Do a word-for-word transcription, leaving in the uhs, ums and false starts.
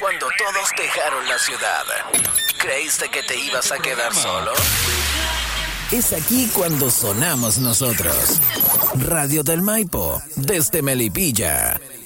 cuando todos dejaron la ciudad. ¿Creíste que te ibas a quedar solo? Es aquí cuando sonamos nosotros. Radio del Maipo, desde Melipilla.